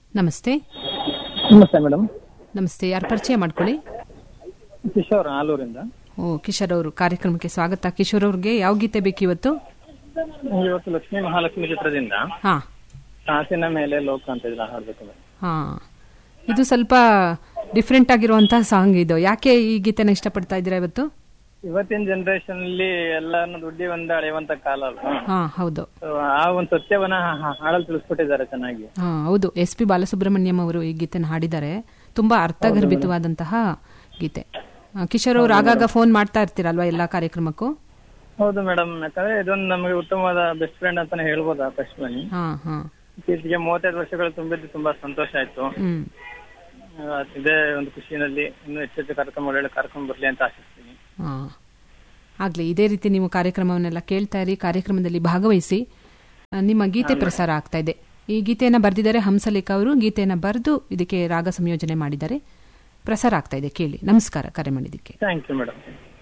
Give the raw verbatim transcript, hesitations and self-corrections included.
ನಮಸ್ತೆ. ನಮಸ್ತೆ ಮೇಡಮ್. ನಮಸ್ತೆ, ಯಾರು ಪರಿಚಯ ಮಾಡ್ಕೊಳ್ಳಿ? ಕಿಶೋರ್ ಆಲೂರಿಂದ. ಓ ಕಿಶೋರ್ ಅವರು, ಕಾರ್ಯಕ್ರಮಕ್ಕೆ ಸ್ವಾಗತ. ಕಿಶೋರ್ ಅವ್ರಿಗೆ ಯಾವ ಗೀತೆ ಬೇಕು ಇವತ್ತು? ಇವತ್ತು ಲಕ್ಷ್ಮೀ ಮಹಾಲಕ್ಷ್ಮಿ ಚಿತ್ರದಿಂದ ಹಾ ಕಾಸಿನ ಮೇಲೆ ಲೋಕ ಅಂತ ಇದ್ರೆ ಹಾಡ್ಬೇಕು. ಹಾ, ಇದು ಸ್ವಲ್ಪ ಡಿಫ್ರೆಂಟ್ ಆಗಿರುವಂತಹ ಸಾಂಗ್. ಇದು ಯಾಕೆ ಈ ಗೀತೆನ ಇಷ್ಟಪಡ್ತಾ ಇದ್ದೀರಾ ಇವತ್ತು? ಇವತ್ತಿನ ಜನರೇಷನ್ ಅಲ್ಲಿ ಎಲ್ಲಾನು ದುಡ್ಡಿ ಒಂದು ಅಳೆಯುವಂತ ಕಾಲ ಅಲ್ವಾ? ಹಾ ಹೌದು. So, ಆ ಒಂದು ಸತ್ಯವನ್ನ ಹಾಡಲ್ಲಿ ತಿಳಿಸ್ಕೊಟ್ಟಿದ್ದಾರೆ ಚೆನ್ನಾಗಿ. ಹಾ ಹೌದು, ಎಸ್ ಪಿ ಬಾಲಸುಬ್ರಹ್ಮಣ್ಯಂ ಅವರು ಈ ಗೀತೆನ ಹಾಡಿದ್ದಾರೆ. ತುಂಬಾ ಅರ್ಥಗರ್ಭಿತವಾದಂತಹ ಗೀತೆ. ಕಿಶೋರ್ ಅವರು ಆಗಾಗ ಫೋನ್ ಮಾಡ್ತಾ ಇರ್ತೀರಲ್ವಾ ಎಲ್ಲಾ ಕಾರ್ಯಕ್ರಮಕ್ಕೂ? ಹೌದು ಮೇಡಮ್, ಯಾಕಂದ್ರೆ ಇದೊಂದು ನಮಗೆ ಉತ್ತಮವಾದ ಬೆಸ್ಟ್ ಫ್ರೆಂಡ್ ಅಂತಾನೆ ಹೇಳ್ಬೋದು ಆಕಾಶವಾಣಿ. ಹಾ ಹಾ ಇತ್ತೀಚೆಗೆ ಮೂವತ್ತೈದು ವರ್ಷಗಳು ತುಂಬಿದ್ದು ತುಂಬಾ ಸಂತೋಷ ಆಯ್ತು. ಹ್ಮ್ ಇದೇ ಒಂದು ಖುಷಿನಲ್ಲಿ ಇನ್ನೂ ಹೆಚ್ಚೆಚ್ಚು ಕಾರ್ಯಕ್ರಮ ಒಳ್ಳೆ ಕಾರ್ಯಕ್ರಮ ಬರಲಿ ಅಂತ ಆಶಿಸ್ತೀನಿ. ಹಾ ಆಗ್ಲಿ, ಇದೇ ರೀತಿ ನೀವು ಕಾರ್ಯಕ್ರಮವನ್ನೆಲ್ಲ ಕೇಳ್ತಾ ಇರಿ, ಕಾರ್ಯಕ್ರಮದಲ್ಲಿ ಭಾಗವಹಿಸಿ. ನಿಮ್ಮ ಗೀತೆ ಪ್ರಸಾರ ಆಗ್ತಾ ಇದೆ. ಈ ಗೀತೆಯನ್ನ ಬರೆದಿದ್ದಾರೆ ಹಂಸಲೇಖ ಅವರು. ಗೀತೆಯನ್ನ ಬರೆದು ಇದಕ್ಕೆ ರಾಗ ಸಂಯೋಜನೆ ಮಾಡಿದ್ದಾರೆ. ಪ್ರಸಾರ ಆಗ್ತಾ ಇದೆ, ಕೇಳಿ. ನಮಸ್ಕಾರ, ಕರೆ ಮಾಡಿದ್ದಕ್ಕೆ. Thank you madam.